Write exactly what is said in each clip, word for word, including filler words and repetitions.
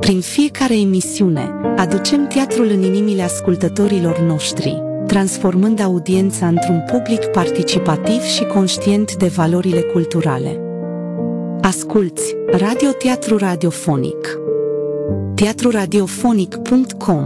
Prin fiecare emisiune, aducem teatrul în inimile ascultătorilor noștri, transformând audiența într-un public participativ și conștient de valorile culturale. Asculți Radio Teatru Radiofonic. teatru radiofonic punct com.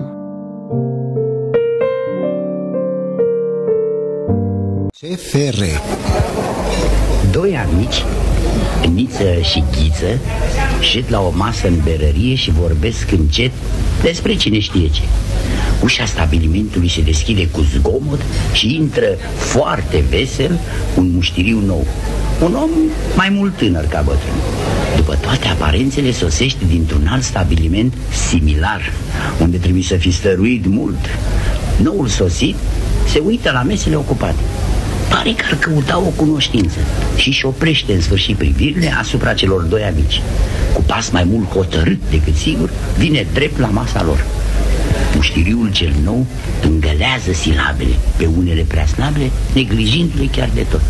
C F R. Doi amici, Niță și Ghiță, șed la o masă în berărie și vorbesc încet despre cine știe ce. Ușa stabilimentului se deschide cu zgomot și intră foarte vesel un muștiriu nou, un om mai mult tânăr ca bătrân. După toate aparențele, sosește dintr-un alt stabiliment similar, unde trebuie să fi stăruit mult. Noul sosit se uită la mesele ocupate. Pare că ar căuta o cunoștință și își oprește în sfârșit privirile asupra celor doi amici. Cu pas mai mult hotărât decât sigur, vine drept la masa lor. Muștiriul cel nou îngălează silabele, pe unele prea slabe, neglijindu-le chiar de tot.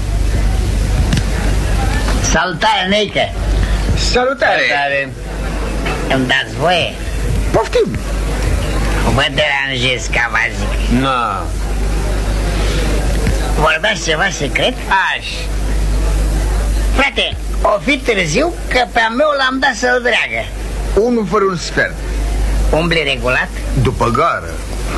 Salutare, neică! Salutare! Salutare! Îmi dați voie? Poftim! Vă deranjez, ca vă zic. Nu. Vorbeați ceva secret? Aș. Frate, o fi târziu că pe-a meu l-am dat să-l dreagă. Unul fără un sfert. Umbli regulat? După gară.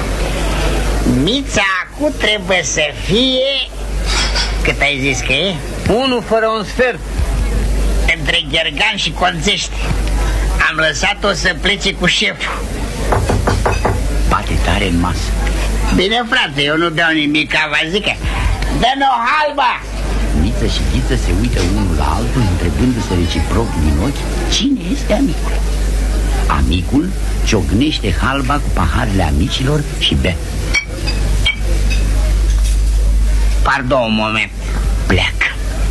Mița acu trebuie să fie... Cât ai zis că e? Unul fără un sfert. Între Ghergan și Conțești. Am lăsat-o să plece cu șeful. Bate tare în masă. Bine, frate, eu nu beau nimic, ca vă zică. Dă-ne o halba! Niță și Ghiță se uită unul la altul, întrebându-se reciproc din ochi cine este amicul. Amicul ciocnește halba cu paharele amicilor și bea. Pardon un moment. Pleacă.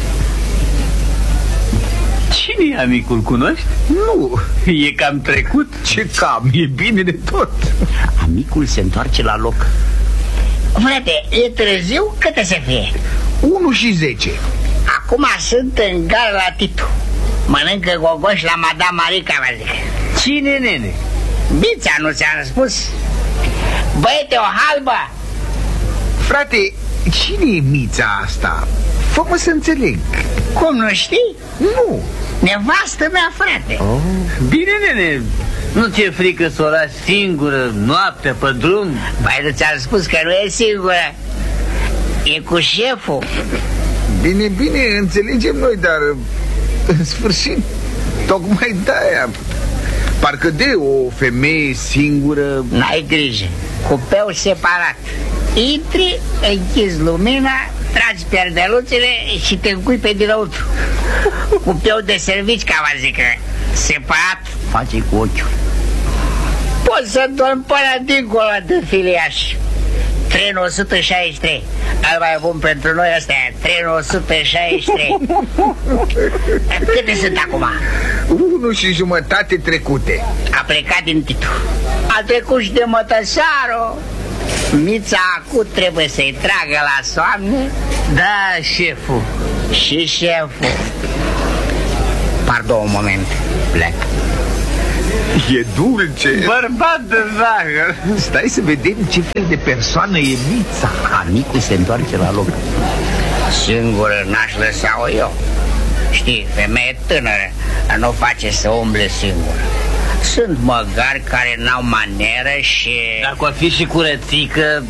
Cine e amicul, cunoști? Nu. E cam trecut? Ce cam? E bine de tot. Amicul se întoarce la loc. Frate, e târziu? Câte să fie? unu și zece. Acum sunt în gar la Titu. Mănâncă gogoși la Madame Marica, vă zic. Cine, nene? Bița, nu ți-am spus? Băiete, o halbă! Frate, cine e Mița asta? Fă-mă să înțeleg. Cum, nu știi? Nu. Nevastă mea, frate. Oh. Bine, nene, nu ți-e frică să o lași singură noaptea pe drum? Băi, nu ți-am spus că nu e singură. E cu șeful. Bine, bine, înțelegem noi, dar în sfârșit, tocmai de-aia. Parcă de o femeie singură. N-ai grijă, cupeu separat. Intri, închizi lumina, tragi perdeluțele și te încui pe dinăuntru. Cupeu de servici, ca vă zic, separat. Face cu ochiul. Poți să dormi până dincolo de filiaș. Trenul o sută șaizeci și trei. Al mai bun pentru noi ăsta e trenul o sută șaizeci și trei. Câte sunt acum? Unu și jumătate trecute. A plecat din Titu. A trecut și de Mătăsaru. Mița acu trebuie să-i tragă la soamne. Da, șeful. Și șeful. Pardon un moment. Plec. E dulce. Bărbat de zahăr. Stai să vedem ce fel de persoană e Mița. Amicul se întoarce la loc. Singură n-aș lăsa-o eu. Știi, femeie tânără nu face să umble singură. Sunt măgari care n-au manieră și... Dacă o fi și curățică...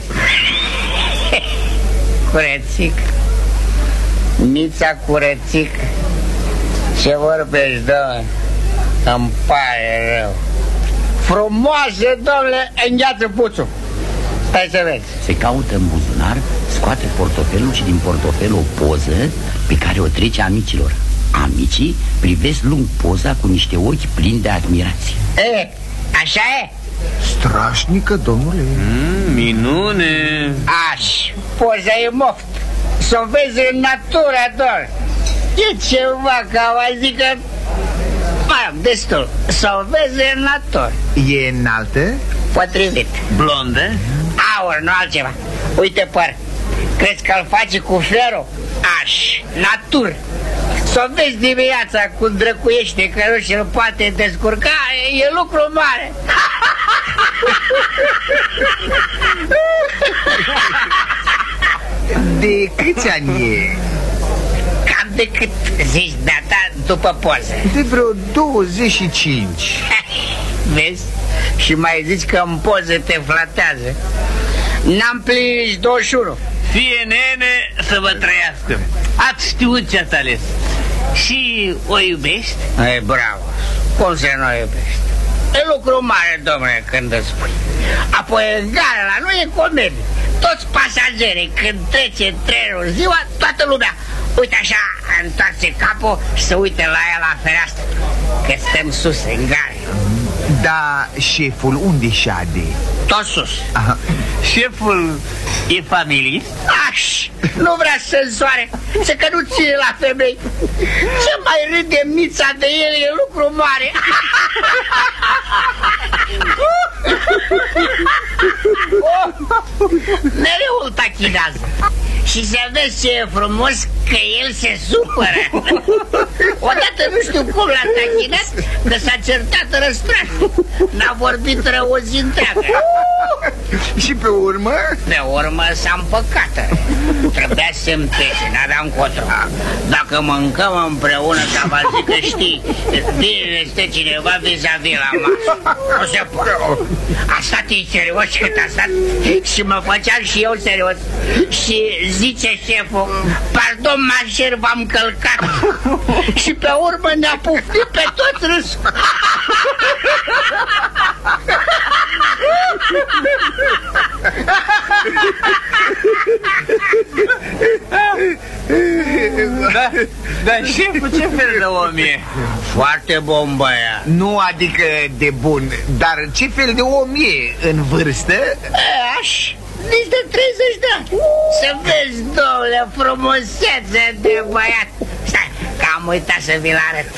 Curățică? Mița curățică? Ce vorbești, domnule? Îmi pare rău. Frumoasă, domnule, îngheață puțul. Stai să vezi. Se caută în buzunar, scoate portofelul și din portofel o poză pe care o trece amicilor. Amicii privesc lung poza cu niște ochi plini de admirație. E, așa e? Strașnică, domnule. mm, Minune. Aș, poza e moft. S-o vezi în natură, doar. E ceva, ca vă zică... Mă, destul. S-o vezi în natură. E înaltă? Potrivit. Blondă? Aur, nu altceva. Uite păr. Crezi că îl face cu ferul? Aș, natur. Să vezi dimineața cum drăcuiește că nu și-l poate descurca, e lucru mare. De câți ani e? Cam de cât zici data după poză? De vreo douăzeci și cinci. Vezi? Și mai zici că în poză te flatează. N-am plinit nici douăzeci și unu. Fie nene să vă trăiască. Ați știut ce ați ales. Și o iubești? E bravo. Cum să nu o iubești? E lucru mare, domnule, când îți spui. Apoi în gara la nu e comedie. Toți pasagerii, când trece trenul ziua, toată lumea uite așa, întoarce capul și se uite la ea la fereastră, că stăm sus în gare. Dar șeful unde șade? Tot sus. Aha. Șeful e familist? Aș, nu vrea să însoare, să că nu ține la femei. Ce mai râde Mița de el, e lucru mare. Mereu îl tachinează. Și să vezi ce e frumos, că el se supără. Odată nu știu cum l-a tachinat, că s-a certat răstrat. N-a vorbit rău o zi întreagă. Și pe urmă? Pe urmă s-a împăcat. Trebuia să-mi trece, n-aveam încotro. Dacă mâncăm împreună, ca va zic că știi, bine este cineva vis-a-vis la masă. Nu se poate. A stat ei serios cât a stat și mă făceam și eu serios. Și zice șeful, pardon, mașer, v-am călcat. Și pe urmă ne-a puftit pe toți râsul. Da, dar șeful ce fel de om e? Foarte bun băiat. Nu, adică de bun, dar ce fel de om e în vârstă? Aș, nici de treizeci de ani. Să vezi, domnule, frumusețe de băiat. Stai, că am uitat să vi-l arăt.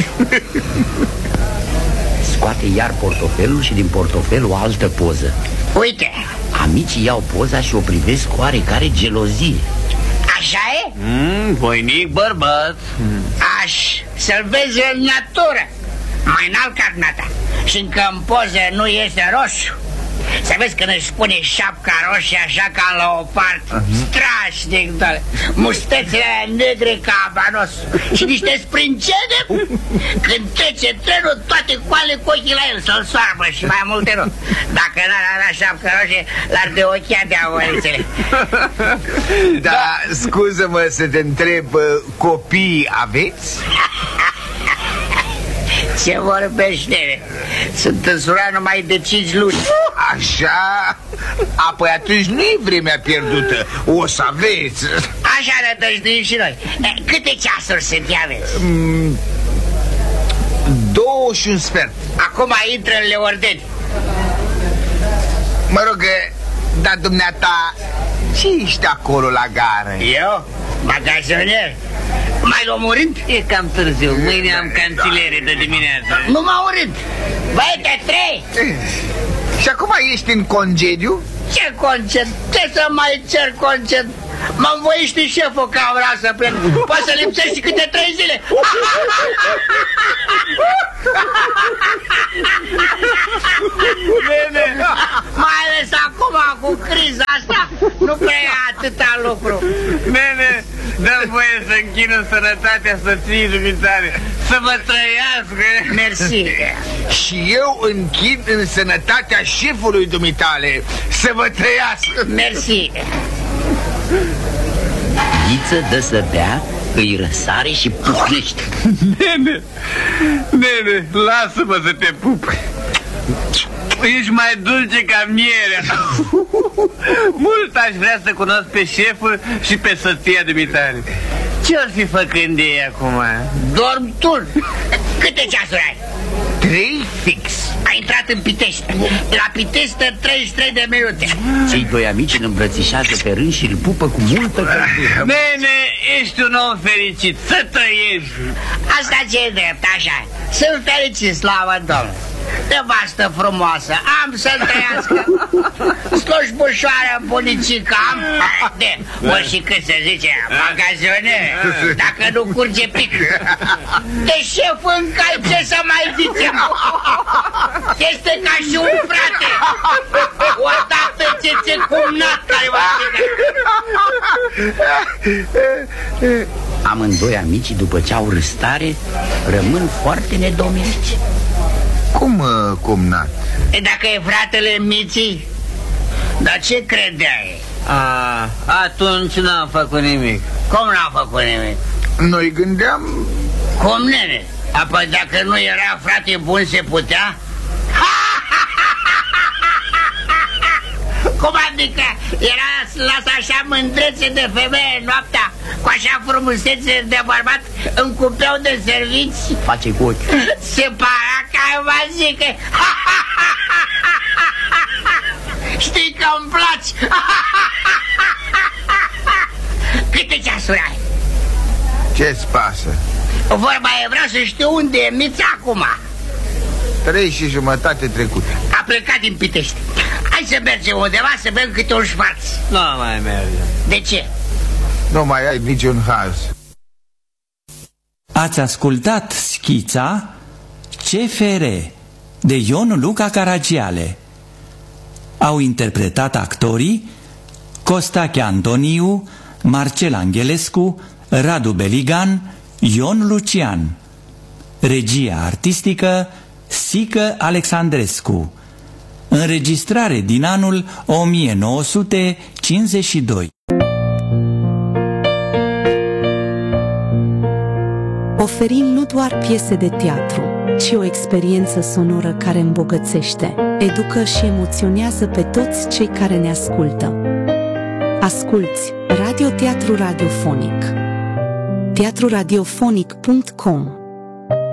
Scoate iar portofelul și din portofel o altă poză. Uite. Amicii iau poza și o privesc cu oarecare gelozie. Așa e? Mm, voinic bărbat. Aș, să-l vezi în natură, mai înalt ca dumneata. Și încă în poză nu este roșu. Să vezi când își pune șapca roșie așa ca în leopard. uh-huh. Strașnic, doamne. Mustețele negre ca abanos. Și niște sprincene. Când trece trenul, toate coale cu ochii la el să-l soarbă și mai multe nu. Dacă n-ar avea șapca roșie, l-ar de ochia de avorițele. Da, da, scuză-mă să te întreb, copii aveți? Ce vorbești, nene? Sunt însurat numai de cinci luni. Așa? Apoi atunci nu e vremea pierdută. O să aveți. Așa ne dăjduim și noi. Câte ceasuri sunt, aveți? mm, Două și un sfert. Acum intră în Leordeni. Mă rog, dar dumneata, ce ești acolo la gară? Eu? Magazionier? Mai l-am urând? E cam târziu, mâine am canțilere de dimineață. Nu m-a urât. Băi, te trei. Și acum ești în concediu? Ce conced? Ce să mai cer conced? Mă învoiește șeful că vreau să plec. Poți să lipsești câte trei zile. Bine. Mai ales acum cu criza asta, nu prea e atâta lucru. Nene, dă-mi voie să închin în sănătatea soției dumitare. Să vă trăiască. Mersi. Și eu închin în sănătatea șefului dumitale. Să vă trăiască. Mersi. Ghiță dă să bea, îi răsare și puhnește. Nene, nene, lasă-mă să te pup. Ești mai dulce ca mierea. Mult aș vrea să cunosc pe șeful și pe soția dumitare. Ce-or fi făcând ei acum? Dorm turn. Câte ceasuri ai? Trei fix. Ai intrat în Pitești. La Pitești stă treizeci și trei de minute. Cei doi amici îl îmbrățișează pe rând și îl pupă cu multă căldură. Nene, ești un om fericit, să trăiești. Asta ce e drept, așa. Sunt fericit, slavă Domnului. Nevastă frumoasă, am să-l trăiască. Slujbușoară, bunicică, am de. Bă, și cât se zice, magazione, dacă nu curge pic. De șef în cai, ce să mai zicem? Este ca și un frate. Odată ce ți-e cumnat care va fi. Amândoi amicii, după ce au râstare, rămân foarte nedomiriți. Cum, uh, cumnat? E, dacă e fratele Miții, dar ce credeai? A, atunci n-am făcut nimic. Cum n-a făcut nimic? Noi gândeam... Cum, nene? Apoi dacă nu era frate bun, se putea? Cum adică? Era lasă așa mândrețe de femeie noaptea, cu așa frumusețe de bărbat, în cupeau de servici? Face cu ochi. Se para că vă zic. Știi că îmi place. Câte ceasuri ai? Ce-ți pasă? Vorba e, vreau să știu unde e Mița acum. Trei și jumătate trecute. A plecat din Pitești. Hai să mergem undeva să bem câte un șfarț. Nu mai merge. De ce? Nu mai ai niciun haz. Ați ascultat schița C F R de Ion Luca Caragiale. Au interpretat actorii Costache Antoniu, Marcel Angelescu, Radu Beligan, Ion Lucian. Regia artistică Sică Alexandrescu. Înregistrare din anul o mie nouă sute cincizeci și doi. Oferim nu doar piese de teatru, ci o experiență sonoră care îmbogățește, educă și emoționează pe toți cei care ne ascultă. Asculți Radio Teatru Radiofonic. teatru radiofonic punct com